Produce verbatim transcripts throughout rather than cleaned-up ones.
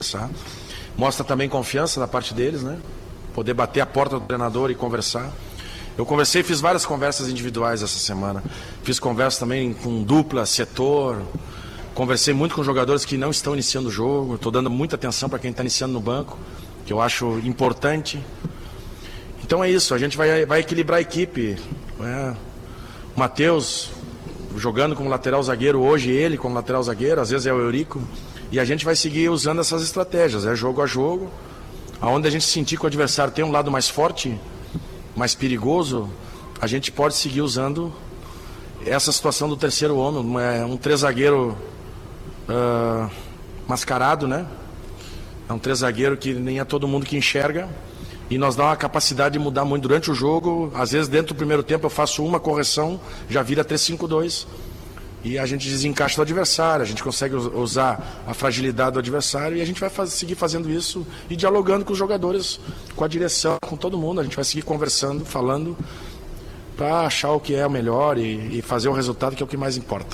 conversar. Mostra também confiança da parte deles, né? Poder bater a porta do treinador e conversar. Eu conversei, fiz várias conversas individuais essa semana. Fiz conversas também com dupla, setor. Conversei muito com jogadores que não estão iniciando o jogo. Estou dando muita atenção para quem está iniciando no banco, que eu acho importante. Então é isso, a gente vai, vai equilibrar a equipe. É. O Matheus jogando como lateral zagueiro hoje, ele como lateral zagueiro, às vezes é o Eurico. E a gente vai seguir usando essas estratégias, é jogo a jogo. Aonde a gente sentir que o adversário tem um lado mais forte, mais perigoso, a gente pode seguir usando essa situação do terceiro homem, um três zagueiro uh, mascarado, né? É um três zagueiro que nem é todo mundo que enxerga, e nós dá uma capacidade de mudar muito durante o jogo. Às vezes dentro do primeiro tempo eu faço uma correção, já vira três cinco dois, e a gente desencaixa do adversário, a gente consegue usar a fragilidade do adversário, e a gente vai faz, seguir fazendo isso e dialogando com os jogadores, com a direção, com todo mundo. A gente vai seguir conversando, falando, para achar o que é o melhor e, e fazer o resultado, que é o que mais importa.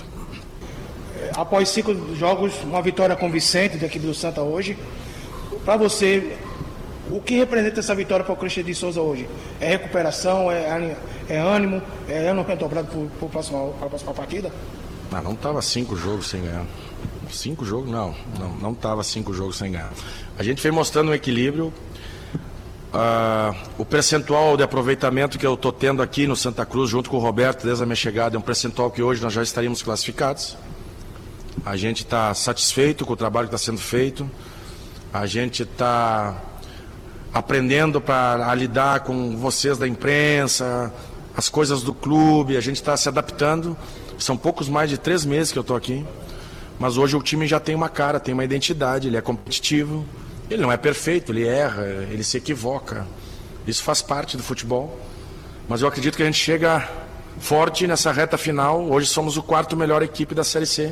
Após cinco jogos, uma vitória convincente da equipe do Santa hoje. Para você, o que representa essa vitória para o Christian de Souza hoje? É recuperação, é, é ânimo, é ano redobrado para a próxima, próxima partida? Ah, não estava cinco jogos sem ganhar. Cinco jogos? Não, não, não estava cinco jogos sem ganhar. A gente vem mostrando um equilíbrio. Uh, o percentual de aproveitamento que eu estou tendo aqui no Santa Cruz, junto com o Roberto, desde a minha chegada, é um percentual que hoje nós já estaríamos classificados. A gente está satisfeito com o trabalho que está sendo feito. A gente está aprendendo para lidar com vocês da imprensa, as coisas do clube. A gente está se adaptando. São poucos mais de três meses que eu estou aqui, mas hoje o time já tem uma cara, tem uma identidade, ele é competitivo, ele não é perfeito, ele erra, ele se equivoca, isso faz parte do futebol, mas eu acredito que a gente chega forte nessa reta final. Hoje somos o quarto melhor equipe da Série C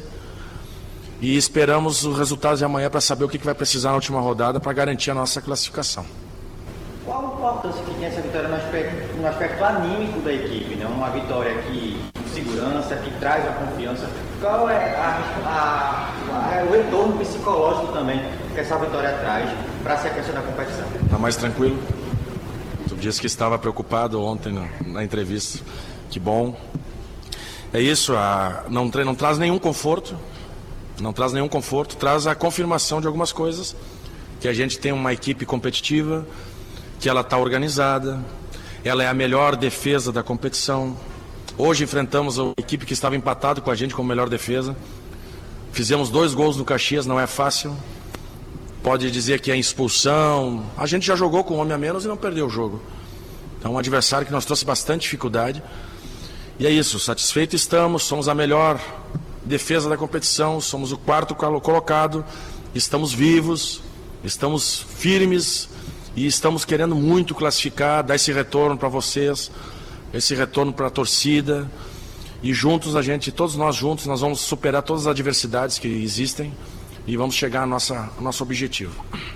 e esperamos os resultados de amanhã para saber o que vai precisar na última rodada para garantir a nossa classificação. Qual a importância que tem essa vitória no aspecto, no aspecto anímico da equipe, né? Uma vitória que segurança, que traz a confiança. Qual é a, a, a, o retorno psicológico também que essa vitória traz para a sequência da competição? Está mais tranquilo? Tu disse que estava preocupado ontem na, na entrevista. Que bom. É isso, a, não, não traz nenhum conforto, não traz nenhum conforto, traz a confirmação de algumas coisas, que a gente tem uma equipe competitiva, que ela está organizada, ela é a melhor defesa da competição. Hoje enfrentamos a equipe que estava empatado com a gente como melhor defesa. Fizemos dois gols no Caxias, não é fácil. Pode dizer que é expulsão. A gente já jogou com um homem a menos e não perdeu o jogo. Então um adversário que nos trouxe bastante dificuldade. E é isso, satisfeito estamos, somos a melhor defesa da competição, somos o quarto colocado, estamos vivos, estamos firmes e estamos querendo muito classificar, dar esse retorno para vocês, esse retorno para a torcida, e juntos a gente, todos nós juntos, nós vamos superar todas as adversidades que existem e vamos chegar ao nossa, ao nosso objetivo.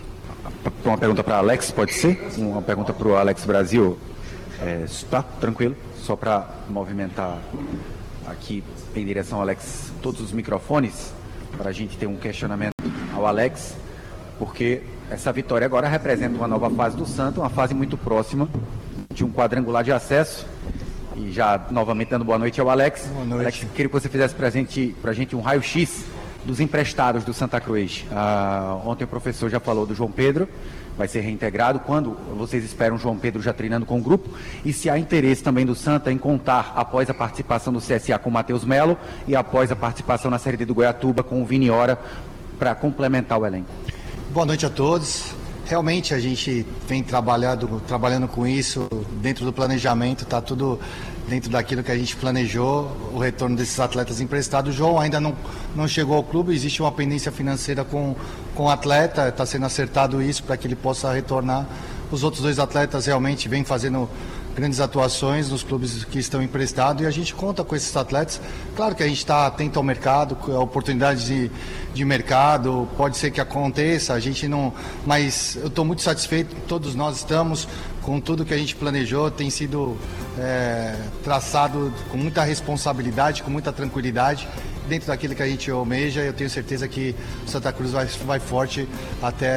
Uma pergunta para Alex, pode ser? Uma pergunta para o Alex Brasil. É, tá, tranquilo, só para movimentar aqui em direção ao Alex todos os microfones, para a gente ter um questionamento ao Alex, porque essa vitória agora representa uma nova fase do Santa, uma fase muito próxima de um quadrangular de acesso. E já novamente dando boa noite ao Alex. Boa noite. Alex, queria que você fizesse para a gente um raio-x dos emprestados do Santa Cruz. Ah, ontem o professor já falou do João Pedro, vai ser reintegrado. Quando vocês esperam o João Pedro já treinando com o grupo? E se há interesse também do Santa em contar, após a participação do C S A com o Matheus Melo e após a participação na Série D do Goiatuba com o Vini Ora, para complementar o elenco? Boa noite a todos. Realmente a gente vem trabalhando, trabalhando com isso, dentro do planejamento, está tudo dentro daquilo que a gente planejou, o retorno desses atletas emprestados. O João ainda não, não chegou ao clube, existe uma pendência financeira com, com o atleta, está sendo acertado isso para que ele possa retornar. Os outros dois atletas realmente vêm fazendo grandes atuações nos clubes que estão emprestados e a gente conta com esses atletas. Claro que a gente está atento ao mercado, a oportunidades de, de mercado, pode ser que aconteça, a gente não, mas eu estou muito satisfeito, todos nós estamos com tudo que a gente planejou, tem sido é, traçado com muita responsabilidade, com muita tranquilidade, dentro daquilo que a gente almeja. Eu tenho certeza que o Santa Cruz vai, vai forte até